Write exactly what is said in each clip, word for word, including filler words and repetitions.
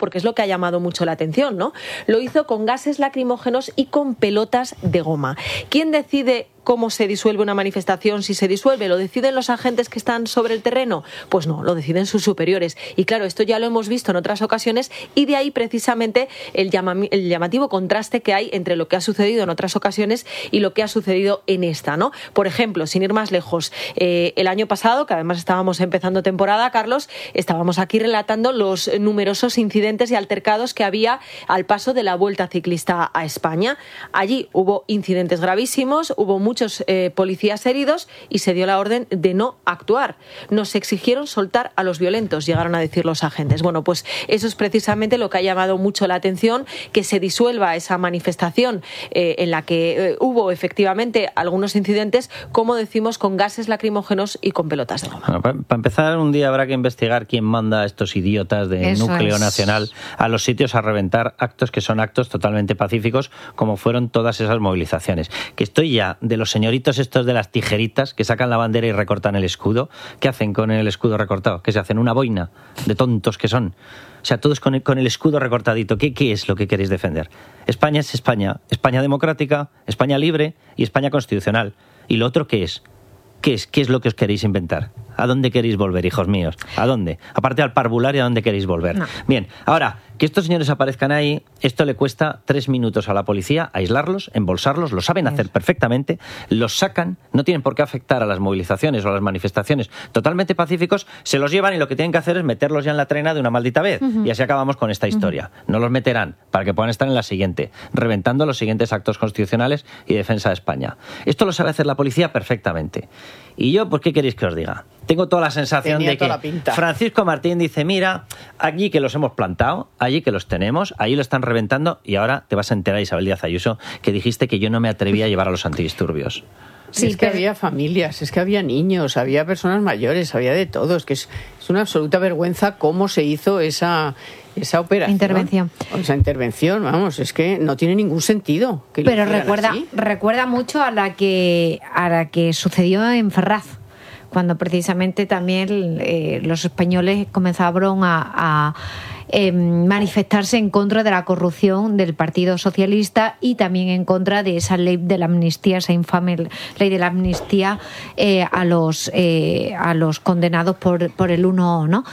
porque es lo que ha llamado mucho la atención, ¿no? Lo hizo con gases lacrimógenos y con pelotas de goma. ¿Quién decide cómo se disuelve una manifestación? Si se disuelve, ¿lo deciden los agentes que están sobre el terreno? Pues no, lo deciden sus superiores. Y claro, esto ya lo hemos visto en otras ocasiones y de ahí precisamente el, llama, el llamativo contraste que hay entre lo que ha sucedido en otras ocasiones y lo que ha sucedido en esta, ¿no? Por ejemplo, sin ir más lejos, eh, el año pasado, que además estábamos empezando temporada, Carlos, estábamos aquí relatando los numerosos incidentes y altercados que había al paso de la Vuelta Ciclista a España. Allí hubo incidentes gravísimos, hubo muchos eh, policías heridos y se dio la orden de no actuar. Nos exigieron soltar a los violentos, llegaron a decir los agentes. Bueno, pues eso es precisamente lo que ha llamado mucho la atención, que se disuelva esa manifestación eh, en la que eh, hubo efectivamente algunos incidentes, como decimos, con gases lacrimógenos y con pelotas de goma. Bueno, para, para empezar, un día habrá que investigar quién manda a estos idiotas de Eso núcleo es. nacional a los sitios a reventar actos que son actos totalmente pacíficos, como fueron todas esas movilizaciones. Que estoy ya de los señoritos estos de las tijeritas que sacan la bandera y recortan el escudo. ¿Qué hacen con el escudo recortado? ¿Qué se hacen? Una boina de tontos que son. O sea, todos con el, con el escudo recortadito. ¿Qué, ¿Qué es lo que queréis defender? España es España. España democrática, España libre y España constitucional. ¿Y lo otro qué es? ¿Qué es, qué es lo que os queréis inventar? ¿A dónde queréis volver, hijos míos? ¿A dónde? Aparte al parvulario, ¿a dónde queréis volver? No. Bien, ahora, que estos señores aparezcan ahí, esto le cuesta tres minutos a la policía, aislarlos, embolsarlos, lo saben hacer perfectamente, los sacan, no tienen por qué afectar a las movilizaciones o a las manifestaciones totalmente pacíficos, se los llevan y lo que tienen que hacer es meterlos ya en la trena de una maldita vez. Uh-huh. Y así acabamos con esta historia. Uh-huh. No los meterán para que puedan estar en la siguiente, reventando los siguientes actos constitucionales y defensa de España. Esto lo sabe hacer la policía perfectamente. Y yo, pues, ¿qué queréis que os diga? Tengo toda la sensación Tenía de que Francisco Martín dice, mira, allí que los hemos plantado, allí que los tenemos, allí lo están reventando y ahora te vas a enterar, Isabel Díaz Ayuso, que dijiste que yo no me atrevía a llevar a los antidisturbios. Sí, es que pero... había familias, es que había niños, había personas mayores, había de todo. Es que es, es una absoluta vergüenza cómo se hizo esa, esa operación. Intervención. Esa intervención, vamos, es que no tiene ningún sentido. Que pero recuerda, recuerda mucho a la que a la que sucedió en Ferraz, cuando precisamente también eh, los españoles comenzaron a, a eh, manifestarse en contra de la corrupción del Partido Socialista y también en contra de esa ley de la amnistía, esa infame ley de la amnistía eh, a los eh, a los condenados por, por el uno, ¿no?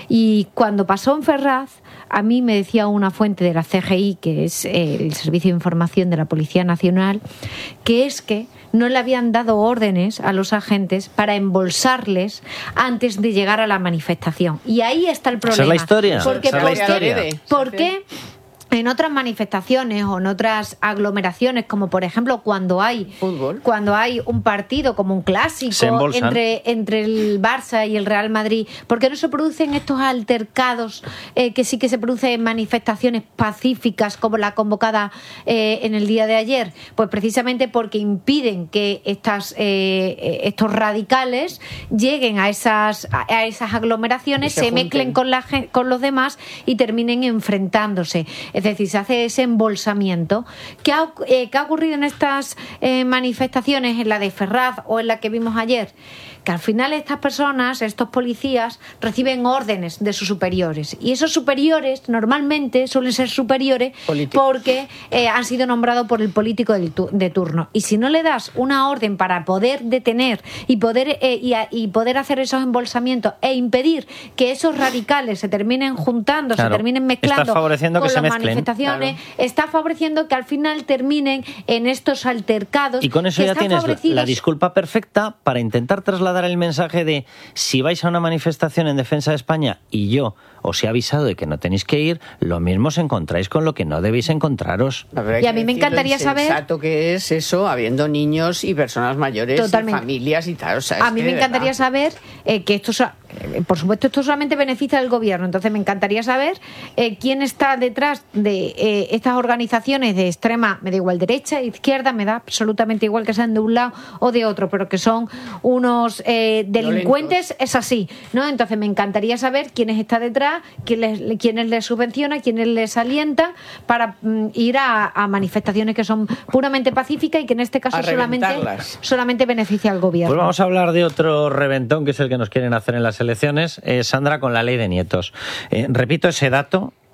Y cuando pasó en Ferraz, a mí me decía una fuente de la C G I, que es el Servicio de Información de la Policía Nacional, que es que no le habían dado órdenes a los agentes para embolsarles antes de llegar a la manifestación. Y ahí está el problema. Esa es la historia. Porque, Esa es la historia. ¿Por qué? En otras manifestaciones o en otras aglomeraciones, como por ejemplo cuando hay fútbol, cuando hay un partido como un clásico entre, entre el Barça y el Real Madrid, ¿por qué no se producen estos altercados eh, que sí que se producen en manifestaciones pacíficas como la convocada eh, en el día de ayer? Pues precisamente porque impiden que estas, eh, estos radicales lleguen a esas, a esas aglomeraciones, se, se mezclen con, la, con los demás y terminen enfrentándose. Es decir, se hace ese embolsamiento. ¿Qué ha, eh, ¿qué ha ocurrido en estas eh, manifestaciones, en la de Ferraz o en la que vimos ayer? Que al final estas personas, estos policías, reciben órdenes de sus superiores. Y esos superiores normalmente suelen ser superiores políticos, porque eh, han sido nombrados por el político de, de turno. Y si no le das una orden para poder detener y poder, eh, y, a, y poder hacer esos embolsamientos e impedir que esos radicales se terminen juntando, claro, se terminen mezclando está favoreciendo con que las se mezclen, manifestaciones, claro, está favoreciendo que al final terminen en estos altercados. Y con eso ya tienes favorecidos... la disculpa perfecta para intentar trasladar el mensaje de si vais a una manifestación en defensa de España y yo os he avisado de que no tenéis que ir, lo mismo os encontráis con lo que no debéis encontraros. Y a mí me encantaría saber... Exacto, que es eso, habiendo niños y personas mayores, totalmente, y familias y tal. O sea, a mí me encantaría verdad. saber eh, que esto, eh, por supuesto, esto solamente beneficia al gobierno. Entonces me encantaría saber eh, quién está detrás de eh, estas organizaciones de extrema, me da igual derecha, izquierda, me da absolutamente igual que sean de un lado o de otro, pero que son unos eh, delincuentes, es así, ¿no? Entonces me encantaría saber quién está detrás, quién les, quiénes les subvenciona, quiénes les alientan para mm, ir a, a manifestaciones que son puramente pacíficas y que en este caso solamente, solamente beneficia al gobierno. Pues vamos a hablar de otro reventón que es el que nos quieren hacer en las elecciones, eh, Sandra, con la ley de nietos. Eh, repito ese dato